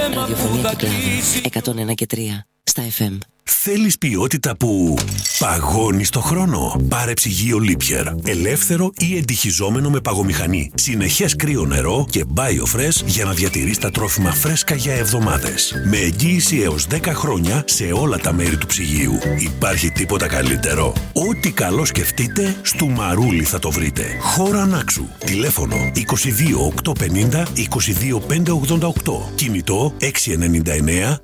Ραδιοφωνία Κυκλάδο 101 και 3 στα FM. Θέλεις ποιότητα που παγώνει στο χρόνο? Πάρε ψυγείο Liebherr. Ελεύθερο ή εντυχιζόμενο με παγομηχανή. Συνεχές κρύο νερό και BioFresh για να διατηρείς τα τρόφιμα φρέσκα για εβδομάδες. Με εγγύηση έως 10 χρόνια σε όλα τα μέρη του ψυγείου. Υπάρχει τίποτα καλύτερο? Ό,τι καλό σκεφτείτε, στο Μαρούλι θα το βρείτε. Χώρα Ανάξου. Τηλέφωνο 22 850 22 588. Κινητό 699